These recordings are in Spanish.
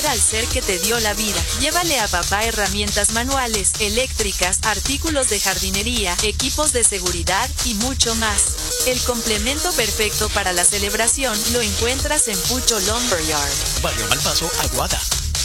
al ser que te dio la vida. Llévale a papá herramientas manuales, eléctricas, artículos de jardinería, equipos de seguridad y mucho más. El complemento perfecto para la celebración lo encuentras en Pucho Lumberyard. Barrio Malpaso, Aguada.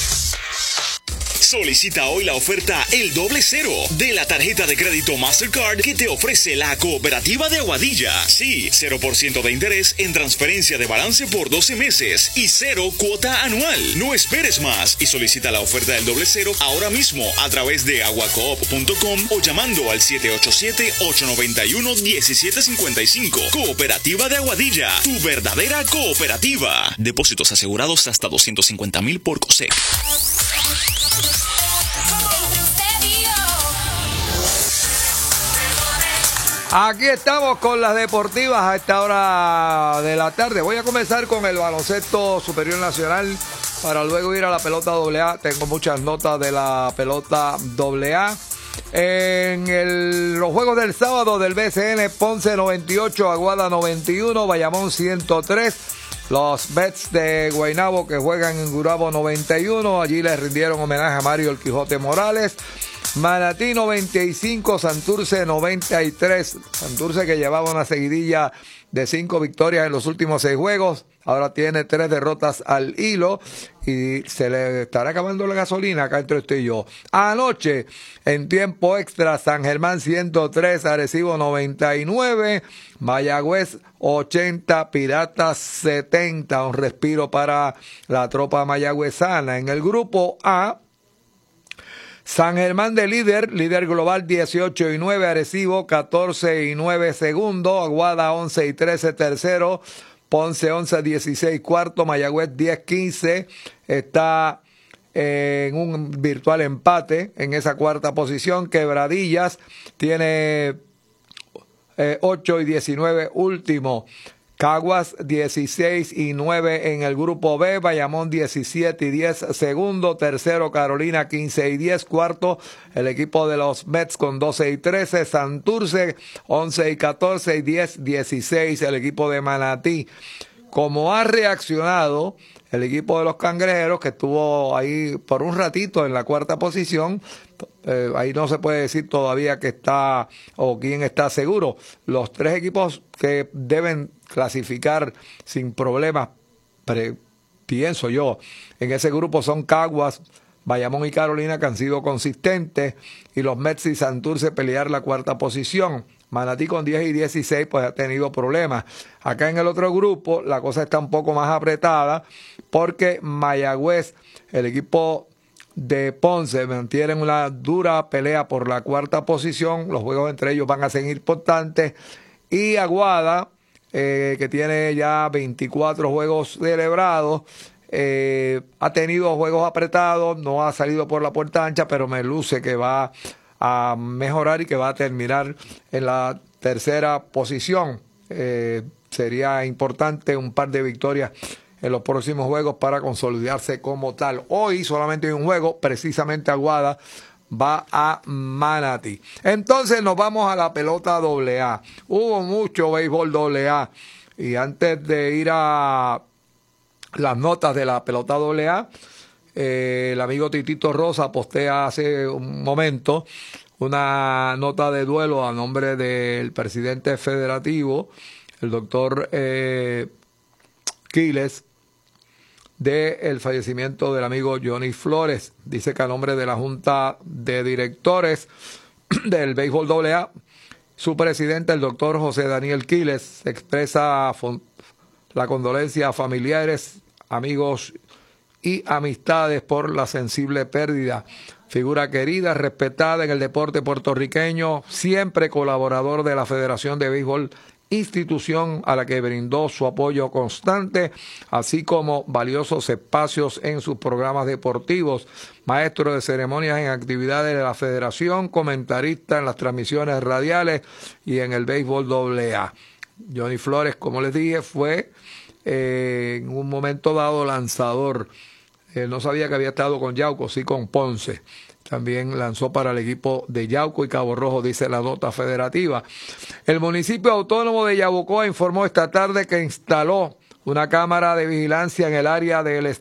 Solicita hoy la oferta El Doble Cero de la tarjeta de crédito Mastercard que te ofrece la Cooperativa de Aguadilla. Sí, 0% de interés en transferencia de balance por 12 meses y 0 cuota anual. No esperes más y solicita la oferta del Doble Cero ahora mismo a través de aguacoop.com o llamando al 787-891-1755. Cooperativa de Aguadilla, tu verdadera cooperativa. Depósitos asegurados hasta 250,000 por COSEC. Aquí estamos con las deportivas a esta hora de la tarde. Voy a comenzar con el baloncesto superior nacional para luego ir a la pelota AA. Tengo muchas notas de la pelota AA. En los juegos del sábado del BCN, Ponce 98, Aguada 91, Bayamón 103. Los Mets de Guaynabo que juegan en Gurabo 91. Allí les rindieron homenaje a Mario El Quijote Morales. Manatí 95, Santurce 93. Santurce que llevaba una seguidilla de 5 victorias en los últimos 6 juegos. Ahora tiene 3 derrotas al hilo y se le estará acabando la gasolina acá entre usted y yo. Anoche, en tiempo extra, San Germán 103, Arecibo 99, Mayagüez 80, Piratas 70. Un respiro para la tropa mayagüezana. En el grupo A, San Germán de líder global 18-9, Arecibo 14-9 segundo, Aguada 11-13 tercero, Ponce 11-16 cuarto, Mayagüez 10-15, está en un virtual empate en esa cuarta posición. Quebradillas tiene 8-19 último. Caguas 16-9 en el grupo B, Bayamón 17-10 segundo, tercero Carolina 15-10, cuarto el equipo de los Mets con 12-13, Santurce 11-14 y 10-16 el equipo de Manatí. Como ha reaccionado el equipo de los Cangrejeros, que estuvo ahí por un ratito en la cuarta posición, ahí no se puede decir todavía que está o quién está seguro. Los 3 equipos que deben clasificar sin problemas, pienso yo, en ese grupo son Caguas, Bayamón y Carolina, que han sido consistentes, y los Mets y Santurce pelear la cuarta posición. Manatí con 10 y 16 pues ha tenido problemas. Acá en el otro grupo la cosa está un poco más apretada porque Mayagüez, el equipo de Ponce, mantienen una dura pelea por la cuarta posición. Los juegos entre ellos van a ser importantes. Y Aguada, que tiene ya 24 juegos celebrados, ha tenido juegos apretados, no ha salido por la puerta ancha, pero me luce que va a mejorar y que va a terminar en la tercera posición. Sería importante un par de victorias en los próximos juegos para consolidarse como tal. Hoy solamente hay un juego, precisamente Aguada va a Manatí. Entonces nos vamos a la pelota AA. Hubo mucho béisbol AA y antes de ir a las notas de la pelota AA, el amigo Titito Rosa postea hace un momento una nota de duelo a nombre del presidente federativo, el doctor Quiles, del fallecimiento del amigo Johnny Flores. Dice que a nombre de la Junta de Directores del Béisbol AA, su presidente, el doctor José Daniel Quiles, expresa la condolencia a familiares, amigos y amistades por la sensible pérdida. Figura querida, respetada en el deporte puertorriqueño, siempre colaborador de la Federación de Béisbol, institución a la que brindó su apoyo constante, así como valiosos espacios en sus programas deportivos, maestro de ceremonias en actividades de la Federación, comentarista en las transmisiones radiales y en el béisbol AA. Johnny Flores, como les dije, fue en un momento dado lanzador. No sabía que había estado con Yauco, sí con Ponce. También lanzó para el equipo de Yauco y Cabo Rojo, dice la nota federativa. El municipio autónomo de Yabucoa informó esta tarde que instaló una cámara de vigilancia en el área del